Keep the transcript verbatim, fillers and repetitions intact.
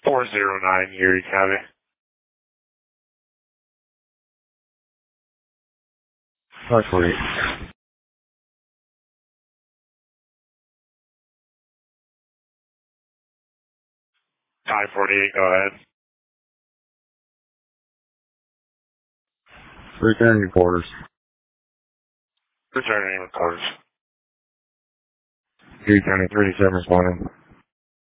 four zero nine, Erie County. five forty-eight. five forty-eight, go ahead. Return your quarters. Returning reports. Erie County thirty-seven responding.